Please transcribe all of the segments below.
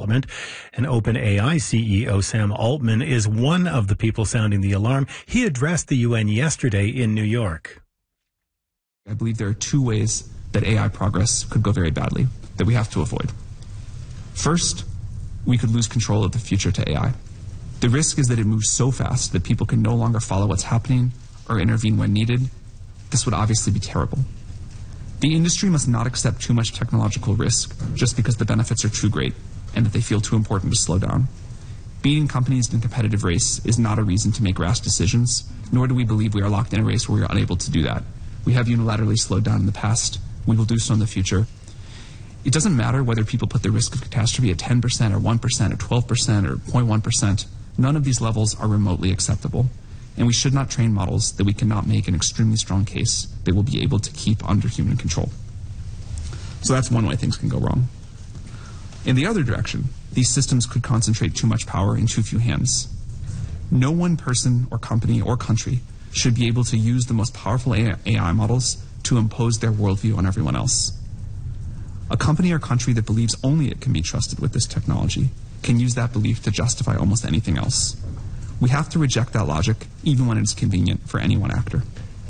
development. And OpenAI CEO Sam Altman is one of the people sounding the alarm. He addressed the UN yesterday in New York. I believe there are two ways that AI progress could go very badly that we have to avoid. First, we could lose control of the future to AI. The risk is that it moves so fast that people can no longer follow what's happening or intervene when needed. This would obviously be terrible. The industry must not accept too much technological risk just because the benefits are too great and that they feel too important to slow down. Beating companies in a competitive race is not a reason to make rash decisions, nor do we believe we are locked in a race where we are unable to do that. We have unilaterally slowed down in the past. We will do so in the future. It doesn't matter whether people put the risk of catastrophe at 10% or 1% or 12% or 0.1%. None of these levels are remotely acceptable. And we should not train models that we cannot make an extremely strong case they will be able to keep under human control. So that's one way things can go wrong. In the other direction, these systems could concentrate too much power in too few hands. No one person or company or country should be able to use the most powerful AI models to impose their worldview on everyone else. A company or country that believes only it can be trusted with this technology can use that belief to justify almost anything else. We have to reject that logic, even when it's convenient for any one actor.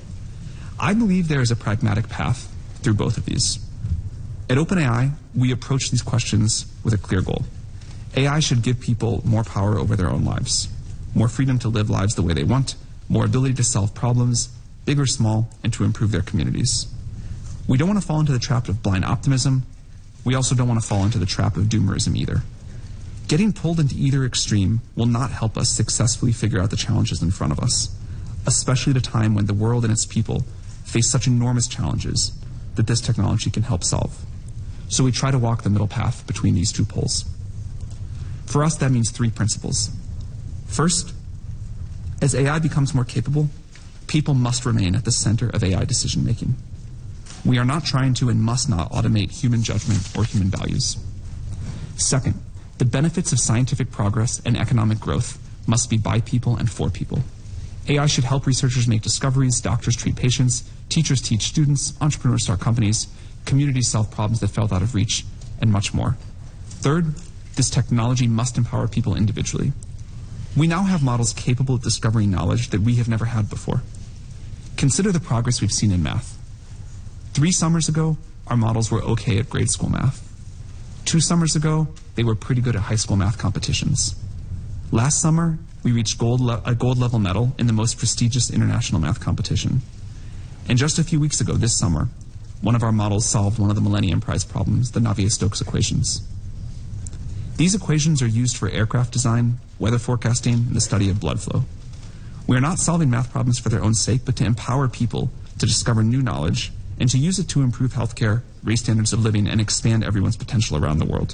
I believe there is a pragmatic path through both of these. At OpenAI, we approach these questions with a clear goal. AI should give people more power over their own lives, more freedom to live lives the way they want, more ability to solve problems, big or small, and to improve their communities. We don't want to fall into the trap of blind optimism. We also don't want to fall into the trap of doomerism either. Getting pulled into either extreme will not help us successfully figure out the challenges in front of us, especially at a time when the world and its people face such enormous challenges that this technology can help solve. So we try to walk the middle path between these two poles. For us, that means three principles. First, as AI becomes more capable, people must remain at the center of AI decision-making. We are not trying to and must not automate human judgment or human values. Second, the benefits of scientific progress and economic growth must be by people and for people. AI should help researchers make discoveries, doctors treat patients, teachers teach students, entrepreneurs start companies, communities solve problems that felt out of reach, and much more. Third, this technology must empower people individually. We now have models capable of discovering knowledge that we have never had before. Consider the progress we've seen in math. 3 summers ago, our models were okay at grade school math. 2 summers ago, they were pretty good at high school math competitions. Last summer, we reached a gold level medal in the most prestigious international math competition. And just a few weeks ago, this summer, one of our models solved one of the Millennium Prize problems, the Navier-Stokes equations. These equations are used for aircraft design, weather forecasting, and the study of blood flow. We are not solving math problems for their own sake, but to empower people to discover new knowledge and to use it to improve healthcare, raise standards of living, and expand everyone's potential around the world.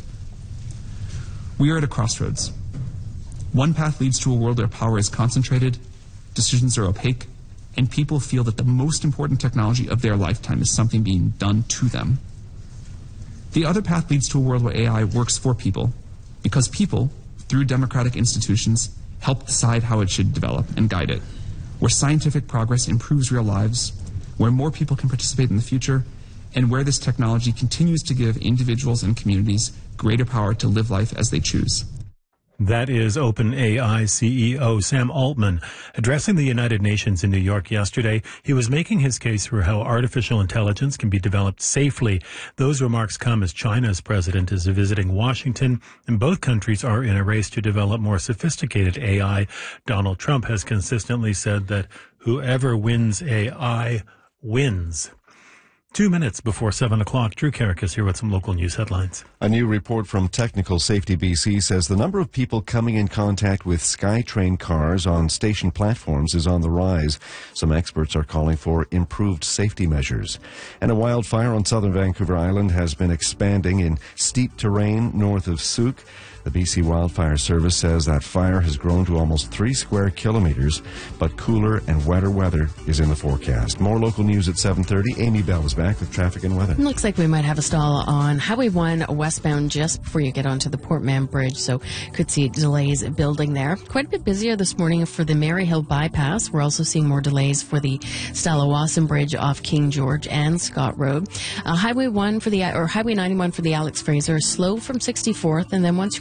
We are at a crossroads. One path leads to a world where power is concentrated, decisions are opaque, and people feel that the most important technology of their lifetime is something being done to them. The other path leads to a world where AI works for people, because people, through democratic institutions, help decide how it should develop and guide it, where scientific progress improves real lives, where more people can participate in the future, and where this technology continues to give individuals and communities greater power to live life as they choose. That is OpenAI CEO Sam Altman addressing the United Nations in New York yesterday. He was making his case for how artificial intelligence can be developed safely. Those remarks come as China's president is visiting Washington, and both countries are in a race to develop more sophisticated AI. Donald Trump has consistently said that whoever wins AI wins. 2 minutes before 7 o'clock, Drew Carrick is here with some local news headlines. A new report from Technical Safety BC says the number of people coming in contact with SkyTrain cars on station platforms is on the rise. Some experts are calling for improved safety measures. And a wildfire on southern Vancouver Island has been expanding in steep terrain north of Souk. The BC Wildfire Service says that fire has grown to almost 3 square kilometers, but cooler and wetter weather is in the forecast. More local news at 7:30. Amy Bell is back with traffic and weather. Looks like we might have a stall on Highway 1 westbound just before you get onto the Port Mann Bridge, so could see delays building there. Quite a bit busier this morning for the Maryhill bypass. We're also seeing more delays for the Stalawasan Bridge off King George and Scott Road. Highway 91 for the Alex Fraser, slow from 64th, and then once you